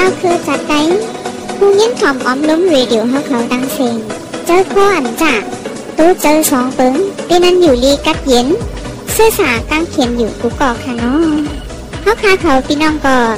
าวคือจัดได้ผู้ยินถ่อมอ้อมล้มเรดิโอเขาดังเสียงเจอข้ออันจากตู้เจอสองปึงปีนั้นอยู่ลีกัดเย็นเสื้อสากางเขียนอยู่กูกอกค่ะน้องเขาพี่น้องก็